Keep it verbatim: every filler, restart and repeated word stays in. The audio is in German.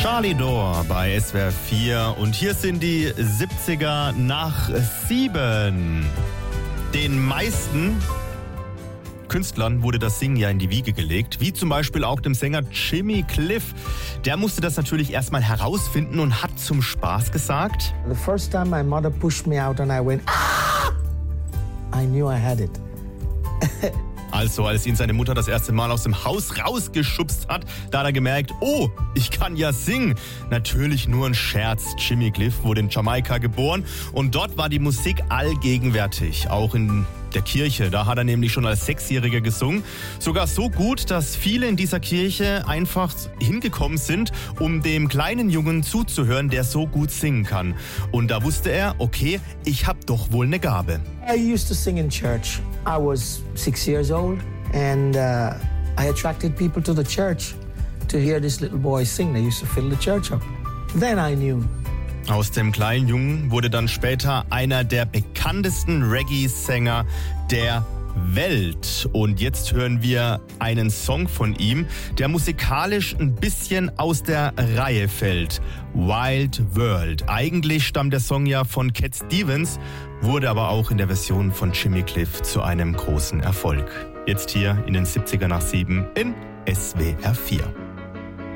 Charlie Dore bei S W R vier und hier sind die siebziger nach sieben. Den meisten Künstlern wurde das Singen ja in die Wiege gelegt, wie zum Beispiel auch dem Sänger Jimmy Cliff. Der musste das natürlich erstmal herausfinden und hat zum Spaß gesagt: The first time my mother pushed me out and I went, ah! I knew I had it. Also, als ihn seine Mutter das erste Mal aus dem Haus rausgeschubst hat, da hat er gemerkt, oh, ich kann ja singen. Natürlich nur ein Scherz. Jimmy Cliff wurde in Jamaika geboren und dort war die Musik allgegenwärtig, auch in der Kirche. Da hat er nämlich schon als Sechsjähriger gesungen. Sogar so gut, dass viele in dieser Kirche einfach hingekommen sind, um dem kleinen Jungen zuzuhören, der so gut singen kann. Und da wusste er, okay, ich habe doch wohl eine Gabe. I used to sing in church. I was six years old and uh, I attracted people to the church to hear this little boy sing. They used to fill the church up. Then I knew. Aus dem kleinen Jungen wurde dann später einer der bekanntesten Reggae-Sänger der Welt. Und jetzt hören wir einen Song von ihm, der musikalisch ein bisschen aus der Reihe fällt. Wild World. Eigentlich stammt der Song ja von Cat Stevens, wurde aber auch in der Version von Jimmy Cliff zu einem großen Erfolg. Jetzt hier in den siebziger nach sieben in S W R vier.